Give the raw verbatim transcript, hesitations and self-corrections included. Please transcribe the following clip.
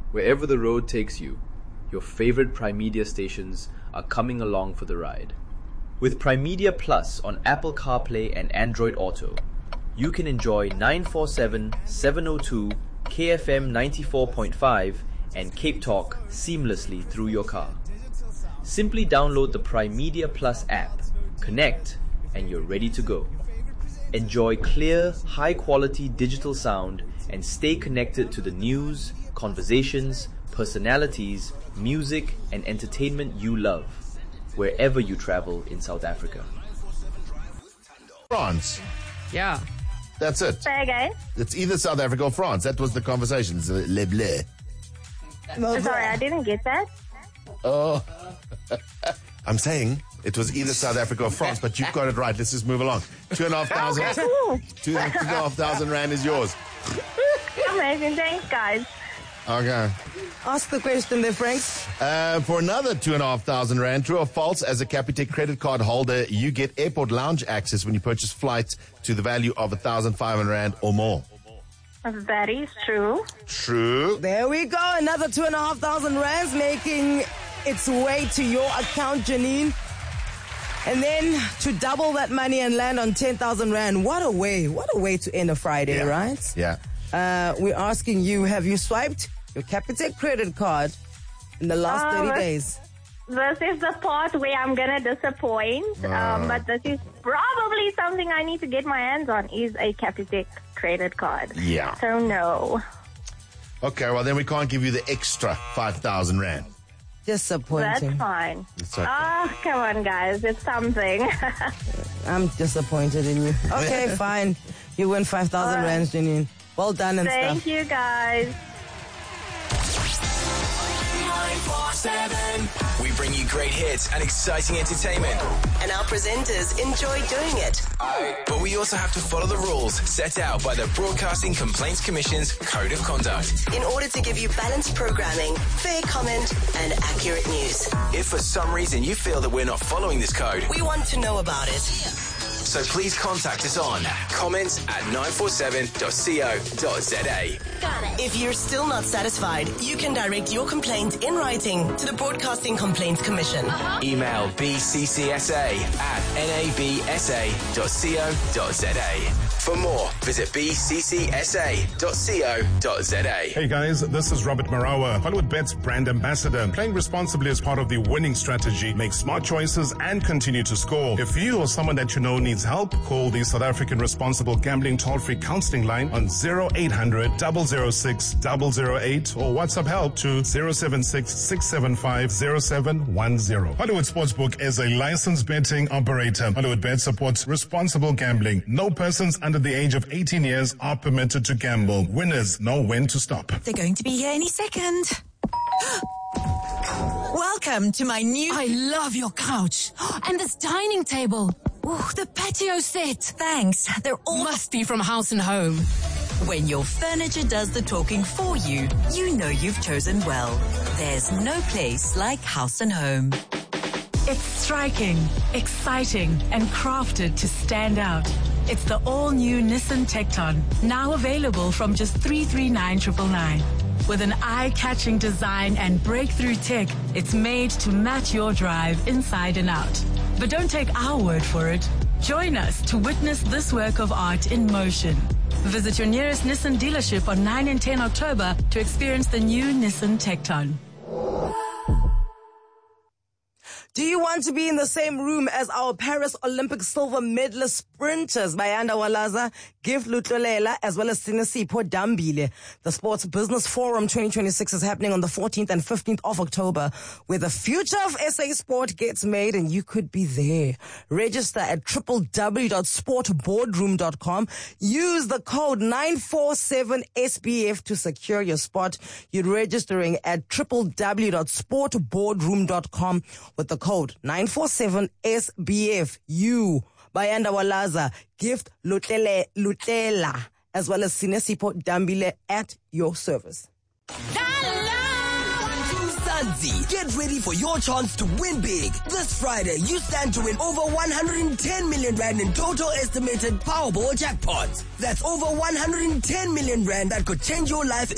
Wherever the road takes you, your favorite Prime Media stations are coming along for the ride. With Prime Media Plus on Apple CarPlay and Android Auto, you can enjoy nine forty-seven, seven oh two, K F M ninety-four point five and Cape Talk seamlessly through your car. Simply download the Prime Media Plus app, connect, and you're ready to go. Enjoy clear, high-quality digital sound and stay connected to the news, conversations, personalities, music, and entertainment you love, wherever you travel in South Africa. France. Yeah. That's it. Say again? It's either South Africa or France. That was the conversation. It's Le Bleu. Sorry, I didn't get that. Oh. I'm saying it was either South Africa or France, but you've got it right. Let's just move along. Two and a half thousand. Okay, cool. Two, two and a half thousand rand is yours. Amazing. Thanks, guys. Okay. Ask the question there, Frank. Uh, for another two and a half thousand rand, true or false, as a Capitec credit card holder, you get airport lounge access when you purchase flights to the value of a thousand five hundred rand or more. That is true. True. There we go. Another two and a half thousand rands making its way to your account, Janine. And then to double that money and land on ten thousand rand. What a way. What a way to end a Friday, Yeah. right? Yeah. Uh, we're asking you, have you swiped your Capitec credit card in the last Uh, thirty let's- days? This is the part where I'm going to disappoint. Um, but this is probably something I need to get my hands on is a Capitec credit card. Yeah. So no. Okay, well then we can't give you the extra five thousand rand. That's Disappointing. fine. It's okay. Ah, come on, guys. It's something. I'm disappointed in you. Okay, fine. You win five thousand All right. rands, Janine. Well done and Thank stuff. you, guys. nine four seven. We bring you great hits and exciting entertainment. And our presenters enjoy doing it. But we also have to follow the rules set out by the Broadcasting Complaints Commission's Code of Conduct. In order to give you balanced programming, fair comment, and accurate news. If for some reason you feel that we're not following this code, We want to know about it. so please contact us on comments at nine four seven dot co dot za. If you're still not satisfied, you can direct your complaint in writing to the Broadcasting Complaints Commission. Email b c c s a at n a b s a dot co dot za. For more, visit b c c s a dot co dot za. Hey guys, this is Robert Marawa, Hollywood Bet's brand ambassador. Playing responsibly as part of the winning strategy. Make smart choices and continue to score. If you or someone that you know needs help, call the South African Responsible Gambling Toll-Free Counseling Line on zero eight hundred, zero zero six, zero zero eight or WhatsApp help to zero seven six, six seven five, zero seven one zero. Hollywood Sportsbook is a licensed betting operator. Hollywood Bet supports responsible gambling. No persons under the age of eighteen years are permitted to gamble. Winners know when to stop. They're going to be here any second. Welcome to my new... I love your couch. And this dining table. Ooh, the patio set. Thanks. They're all... Must be from House and Home. When your furniture does the talking for you, you know you've chosen well. There's no place like House and Home. It's striking, exciting, and crafted to stand out. It's the all-new Nissan Tecton, now available from just three hundred thirty-nine thousand nine hundred ninety-nine. With an eye-catching design and breakthrough tech, it's made to match your drive inside and out. But don't take our word for it. Join us to witness this work of art in motion. Visit your nearest Nissan dealership on nine and ten October to experience the new Nissan Tecton. Do you want to be in the same room as our Paris Olympic silver medalist sprinters, Bayanda Walaza, Gift Lutlolela, as well as Sinesipho Dambile? The Sports Business Forum twenty twenty-six is happening on the fourteenth and fifteenth of October, where the future of S A sport gets made, and you could be there. Register at w w w dot sport boardroom dot com. Use the code nine four seven S B F to secure your spot. You're registering at w w w dot sport boardroom dot com with the code nine four seven S B F. You, Bayanda Walaza, Gift Lutele, Lutela, as well as Sinesipho Dambile at your service. Get ready for your chance to win big. This Friday, you stand to win over one hundred ten million rand in total estimated Powerball jackpots. That's over one hundred ten million rand that could change your life